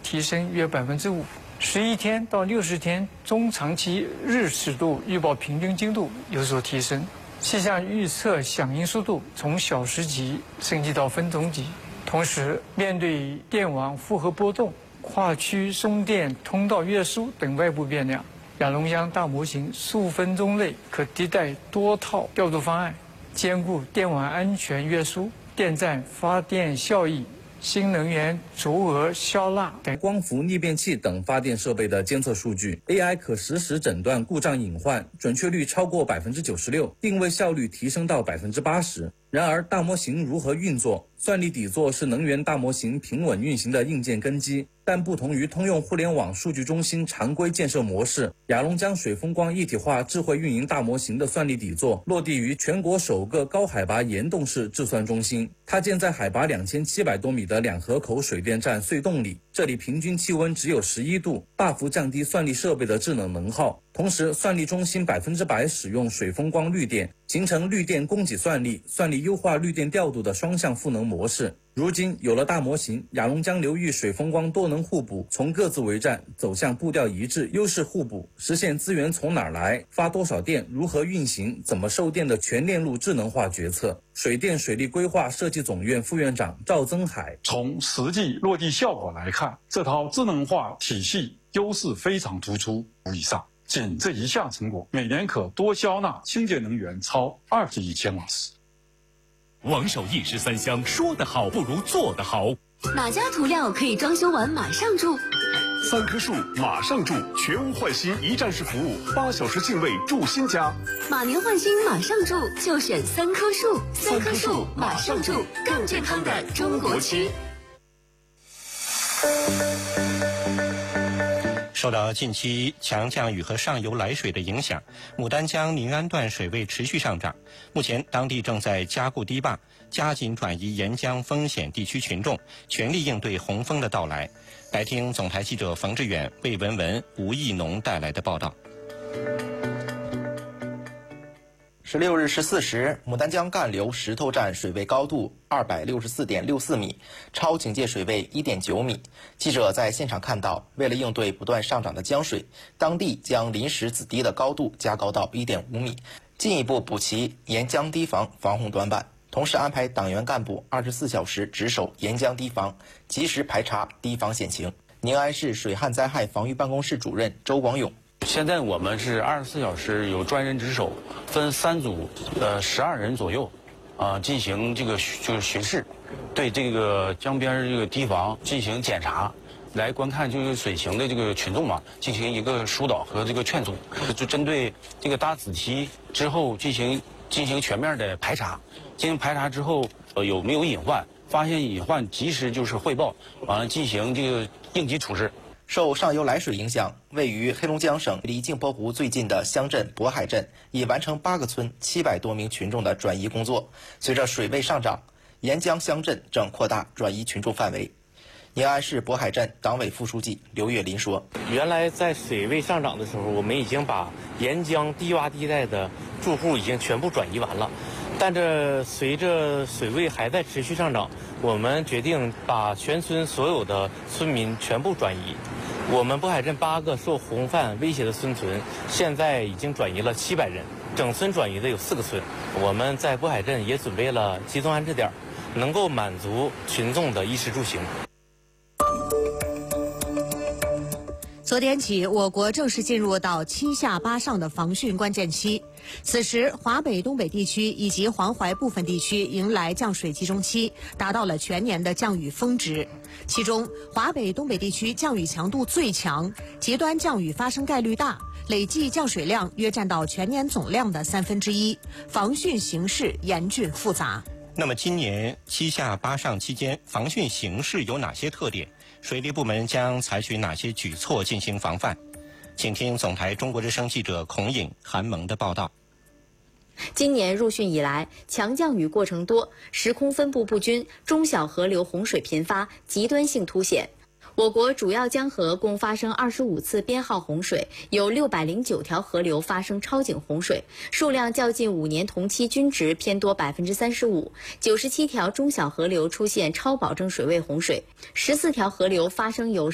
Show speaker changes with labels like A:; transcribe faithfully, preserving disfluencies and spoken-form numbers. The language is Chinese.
A: 提升约百分之五。十一天到六十天中长期日尺度预报平均精度有所提升。气象预测响应速度从小时级升级到分钟级。同时，面对电网负荷波动、跨区送电通道约束等外部变量，亚龙江大模型数分钟内可迭代多套调度方案，兼顾电网安全约束、电站发电效益、新能源足额消纳等
B: 光伏逆变器等发电设备的监测数据 ，A I 可实时诊断故障隐患，准确率超过百分之九十六，定位效率提升到百分之八十。然而，大模型如何运作？算力底座是能源大模型平稳运行的硬件根基，但不同于通用互联网数据中心常规建设模式，亚龙江水风光一体化智慧运营大模型的算力底座落地于全国首个高海拔岩洞式制算中心，它建在海拔两千七百多米的两河口水电站隧洞里，这里平均气温只有十一度，大幅降低算力设备的制冷能耗。同时，算力中心百分之百使用水风光绿电，形成绿电供给算力、算力优化绿电调度的双向赋能模式。如今有了大模型，亚龙江流域水风光多能互补，从各自为战走向步调一致、优势互补，实现资源从哪儿来、发多少电、如何运行、怎么售电的全链路智能化决策。水电水利规划设计总院副院长赵增海：
C: 从实际落地效果来看，这套智能化体系优势非常突出，无以上。仅这一项成果，每年可多消纳清洁能源超二十亿千瓦时。
D: 王守一时三香，说得好不如做得好。
E: 哪家涂料可以装修完马上住？
D: 三棵树马上住，全屋换新一站式服务，八小时净位住新家。
E: 马年换新马上住，就选三棵树。三棵树马上住，更健康的中国区。
F: 受到近期强降雨和上游来水的影响，牡丹江宁安段水位持续上涨。目前，当地正在加固堤坝，加紧转移沿江风险地区群众，全力应对洪峰的到来。来听总台记者冯志远、魏文文、吴义农带来的报道。
G: 十六日十四时，牡丹江干流石头站水位高度二百六十四点六四米，超警戒水位一点九米。记者在现场看到，为了应对不断上涨的江水，当地将临时子堤的高度加高到一点五米，进一步补齐沿江堤防防洪短板。同时安排党员干部二十四小时值守沿江堤防，及时排查堤防险情。宁安市水旱灾害防御办公室主任周广勇：
H: 现在我们是二十四小时有专人值守，分三组，呃，十二人左右，啊、呃，进行这个就是巡视，对这个江边这个堤防进行检查，来观看就是水情的这个群众嘛，进行一个疏导和这个劝阻，就针对这个搭子堤之后进行进行全面的排查，进行排查之后，呃，有没有隐患，发现隐患及时就是汇报，完了进行这个应急处置。
G: 受上游来水影响，位于黑龙江省离镜泊湖最近的乡镇渤海镇已完成八个村七百多名群众的转移工作。随着水位上涨，沿江乡镇正扩大转移群众范围。宁安市渤海镇党委副书记刘月林说：“
I: 原来在水位上涨的时候，我们已经把沿江低洼地带的住户已经全部转移完了，但这随着水位还在持续上涨，我们决定把全村所有的村民全部转移。我们渤海镇八个受洪泛威胁的村村，现在已经转移了七百人，整村转移的有四个村。我们在渤海镇也准备了集中安置点，能够满足群众的衣食住行。”
J: 昨天起，我国正式进入到七下八上的防汛关键期。此时，华北、东北地区以及黄淮部分地区迎来降水集中期，达到了全年的降雨峰值。其中，华北、东北地区降雨强度最强，极端降雨发生概率大，累计降水量约占到全年总量的三分之一，防汛形势严峻复杂。
F: 那么，今年七下八上期间，防汛形势有哪些特点？水利部门将采取哪些举措进行防范？请听总台中国之声记者孔颖、韩萌的报道。
K: 今年入汛以来，强降雨过程多，时空分布不均，中小河流洪水频发，极端性凸显。我国主要江河共发生二十五次编号洪水，有六百零九条河流发生超警洪水，数量较近五年同期均值偏多百分之三十五。九十七条中小河流出现超保证水位洪水，十四条河流发生有